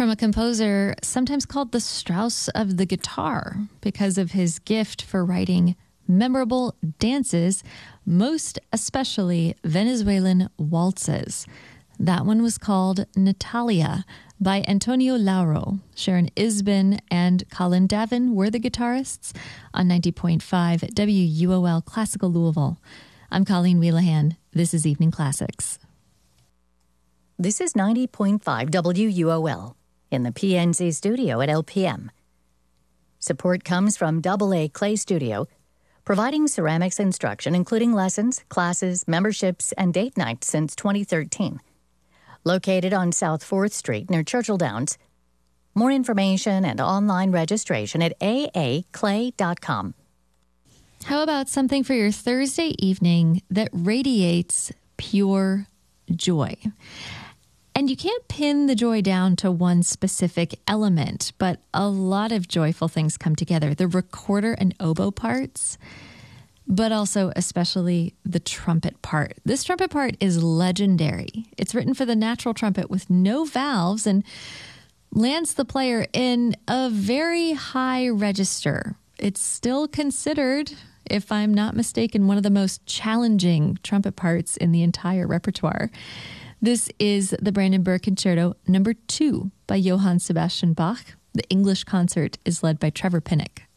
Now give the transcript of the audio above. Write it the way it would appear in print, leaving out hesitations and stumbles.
from a composer sometimes called the Strauss of the guitar because of his gift for writing memorable dances, most especially Venezuelan waltzes. That one was called Natalia by Antonio Lauro. Sharon Isbin and Colin Davin were the guitarists on 90.5 WUOL Classical Louisville. I'm Colleen Wheelahan. This is Evening Classics. This is 90.5 WUOL in the PNC studio at LPM. Support comes from AA Clay Studio, providing ceramics instruction, including lessons, classes, memberships, and date nights since 2013. Located on South 4th Street near Churchill Downs. More information and online registration at aaclay.com. How about something for your Thursday evening that radiates pure joy? And you can't pin the joy down to one specific element, but a lot of joyful things come together. The recorder and oboe parts, but also especially the trumpet part. This trumpet part is legendary. It's written for the natural trumpet with no valves and lands the player in a very high register. It's still considered, if I'm not mistaken, one of the most challenging trumpet parts in the entire repertoire. This is the Brandenburg Concerto No. 2 by Johann Sebastian Bach. The English concert is led by Trevor Pinnock.